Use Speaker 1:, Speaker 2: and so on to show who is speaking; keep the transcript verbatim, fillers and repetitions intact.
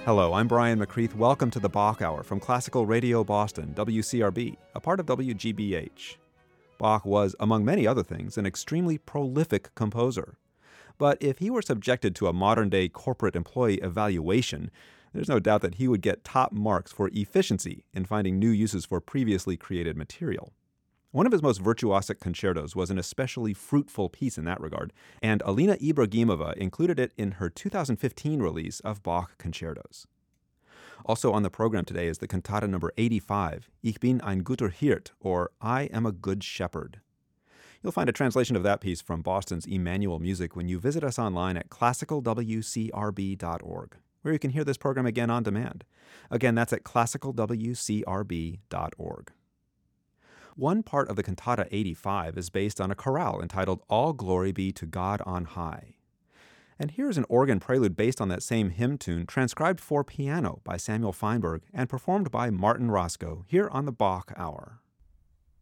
Speaker 1: Hello, I'm Brian McCreath. Welcome to the Bach Hour from Classical Radio Boston, W C R B, a part of W G B H. Bach was, among many other things, an extremely prolific composer. But if he were subjected to a modern-day corporate employee evaluation, there's no doubt that he would get top marks for efficiency in finding new uses for previously created material. One of his most virtuosic concertos was an especially fruitful piece in that regard, and Alina Ibragimova included it in her two thousand fifteen release of Bach Concertos. Also on the program today is the cantata number eighty-five, Ich bin ein guter Hirt, or I am a good shepherd. You'll find a translation of that piece from Boston's Emmanuel Music when you visit us online at classical w c r b dot org, where you can hear this program again on demand. Again, that's at classical w c r b dot org. One part of the cantata eighty-five is based on a chorale entitled All Glory Be to God on High. And here's an organ prelude based on that same hymn tune, transcribed for piano by Samuel Feinberg and performed by Martin Roscoe here on the Bach Hour.